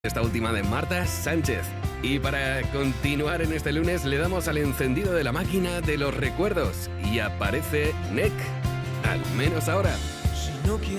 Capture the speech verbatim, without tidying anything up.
Esta última de Marta Sánchez. Y para continuar en este lunes le damos al encendido de la máquina de los recuerdos y aparece N E C, al menos ahora. Si no quieres